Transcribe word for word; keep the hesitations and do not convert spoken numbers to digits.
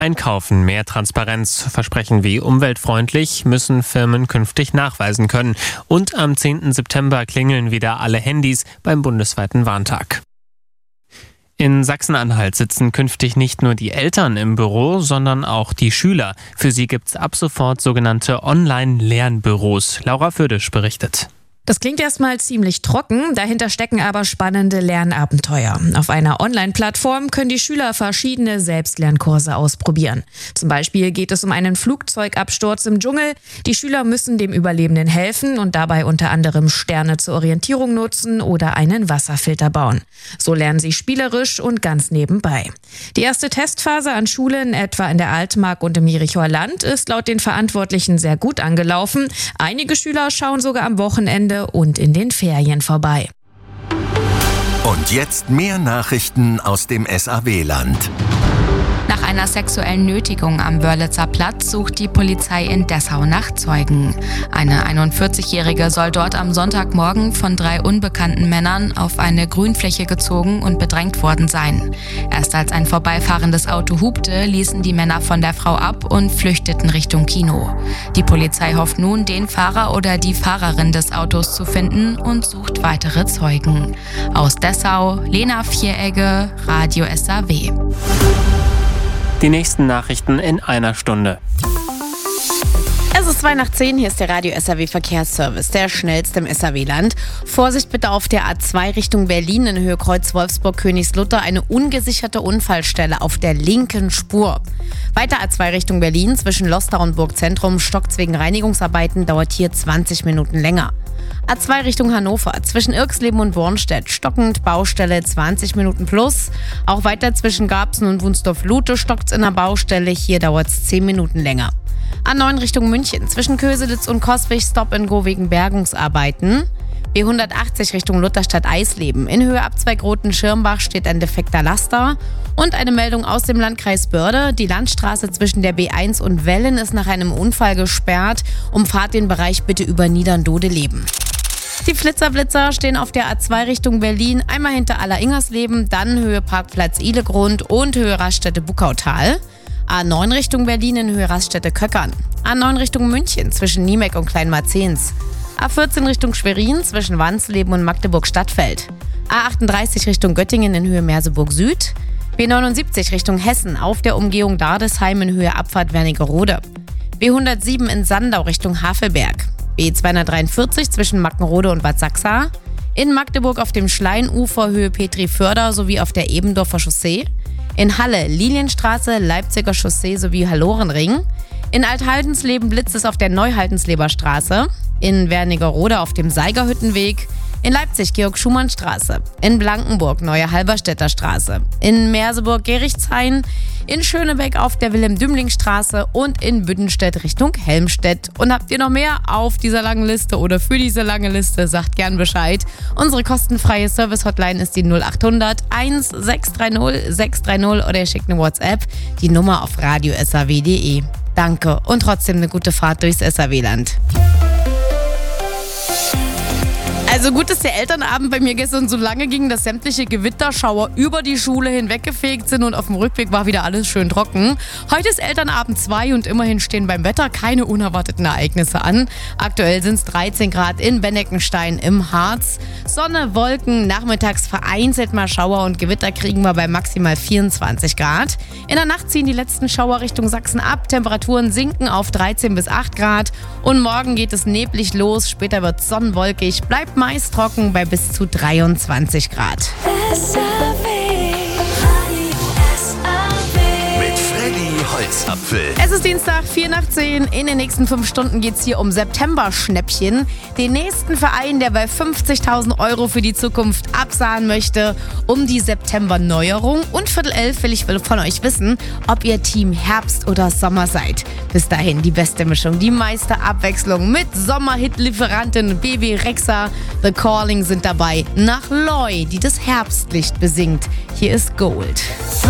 Einkaufen, mehr Transparenz. Versprechen wie umweltfreundlich müssen Firmen künftig nachweisen können. Und am zehnten September klingeln wieder alle Handys beim bundesweiten Warntag. In Sachsen-Anhalt sitzen künftig nicht nur die Eltern im Büro, sondern auch die Schüler. Für sie gibt's ab sofort sogenannte Online-Lernbüros. Laura Fürdisch berichtet. Das klingt erstmal ziemlich trocken, dahinter stecken aber spannende Lernabenteuer. Auf einer Online-Plattform können die Schüler verschiedene Selbstlernkurse ausprobieren. Zum Beispiel geht es um einen Flugzeugabsturz im Dschungel. Die Schüler müssen dem Überlebenden helfen und dabei unter anderem Sterne zur Orientierung nutzen oder einen Wasserfilter bauen. So lernen sie spielerisch und ganz nebenbei. Die erste Testphase an Schulen, etwa in der Altmark und im Jerichoer Land, ist laut den Verantwortlichen sehr gut angelaufen. Einige Schüler schauen sogar am Wochenende und in den Ferien vorbei. Und jetzt mehr Nachrichten aus dem S A W-Land. Nach einer sexuellen Nötigung am Wörlitzer Platz sucht die Polizei in Dessau nach Zeugen. Eine einundvierzigjährige soll dort am Sonntagmorgen von drei unbekannten Männern auf eine Grünfläche gezogen und bedrängt worden sein. Erst als ein vorbeifahrendes Auto hupte, ließen die Männer von der Frau ab und flüchteten Richtung Kino. Die Polizei hofft nun, den Fahrer oder die Fahrerin des Autos zu finden und sucht weitere Zeugen. Aus Dessau, Lena Vieregge, Radio S A W. Die nächsten Nachrichten in einer Stunde. Es ist zwei nach zehn, hier ist der Radio S A W Verkehrsservice, der schnellste im S A W-Land. Vorsicht bitte auf der A zwei Richtung Berlin in Höhe Kreuz Wolfsburg-Königslutter, eine ungesicherte Unfallstelle auf der linken Spur. Weiter A zwei Richtung Berlin zwischen Lostar und Burgzentrum, stockt's wegen Reinigungsarbeiten, dauert hier zwanzig Minuten länger. A zwei Richtung Hannover, zwischen Irxleben und Bornstedt, stockend, Baustelle zwanzig Minuten plus. Auch weiter zwischen Garbsen und Wunsdorf-Lute stockt's in der Baustelle, hier dauert's zehn Minuten länger. A neun Richtung München, zwischen Köselitz und Coswig, Stop and Go wegen Bergungsarbeiten. B hundertachtzig Richtung Lutherstadt-Eisleben. In Höhe Abzweig Roten-Schirmbach steht ein defekter Laster. Und eine Meldung aus dem Landkreis Börde. Die Landstraße zwischen der B eins und Wellen ist nach einem Unfall gesperrt. Umfahrt den Bereich bitte über Niederndodeleben. Die Flitzerblitzer stehen auf der A zwei Richtung Berlin, einmal hinter Aller-Ingersleben, dann Höhe Parkplatz Ihlegrund und Höhe Raststätte Buckautal. A neun Richtung Berlin in Höhe Raststätte Köckern. A neun Richtung München zwischen Niemek und Kleinmarzens. A vierzehn Richtung Schwerin zwischen Wansleben und Magdeburg-Stadtfeld. A achtunddreißig Richtung Göttingen in Höhe Merseburg Süd. B neunundsiebzig Richtung Hessen auf der Umgehung Dardesheim in Höhe Abfahrt Wernigerode. B hundertsieben in Sandau Richtung Havelberg. B zweihundertdreiundvierzig zwischen Mackenrode und Bad Sachsa. In Magdeburg auf dem Schleinufer Höhe Petri-Förder sowie auf der Ebendorfer Chaussee. In Halle Lilienstraße, Leipziger Chaussee sowie Hallorenring. In Althaldensleben blitzt es auf der Neuhaldensleber Straße. In Wernigerode auf dem Seigerhüttenweg. In Leipzig Georg-Schumann-Straße. In Blankenburg Neue Halberstädter Straße. In Merseburg-Gerichthain. In Schönebeck auf der Wilhelm-Dümling-Straße und in Büddenstedt Richtung Helmstedt. Und habt ihr noch mehr auf dieser langen Liste oder für diese lange Liste, sagt gern Bescheid. Unsere kostenfreie Service-Hotline ist die null achthundert eins sechs drei null sechs drei null oder ihr schickt eine WhatsApp, die Nummer auf radio s a w punkt d e. Danke und trotzdem eine gute Fahrt durchs S A W-Land. Also gut, dass der Elternabend bei mir gestern so lange ging, dass sämtliche Gewitterschauer über die Schule hinweggefegt sind und auf dem Rückweg war wieder alles schön trocken. Heute ist Elternabend zwei und immerhin stehen beim Wetter keine unerwarteten Ereignisse an. Aktuell sind es dreizehn Grad in Benneckenstein im Harz. Sonne, Wolken, nachmittags vereinzelt mal Schauer und Gewitter kriegen wir bei maximal vierundzwanzig Grad. In der Nacht ziehen die letzten Schauer Richtung Sachsen ab. Temperaturen sinken auf dreizehn bis acht Grad. Und morgen geht es neblig los. Später wird es sonnenwolkig. Bleibt meist trocken bei bis zu dreiundzwanzig Grad. Mit Freddy Holzapfel. Es ist Dienstag, vier nach zehn. In den nächsten fünf Stunden geht es hier um September-Schnäppchen. Den nächsten Verein, der bei fünfzigtausend Euro für die Zukunft absahen möchte, um die September-Neuerung. Und Viertel elf will ich von euch wissen, ob ihr Team Herbst oder Sommer seid. Bis dahin die beste Mischung, die meiste Abwechslung mit Sommerhit-Lieferantin Baby Rexha. The Calling sind dabei. Nach Loy, die das Herbstlicht besingt. Hier ist Gold.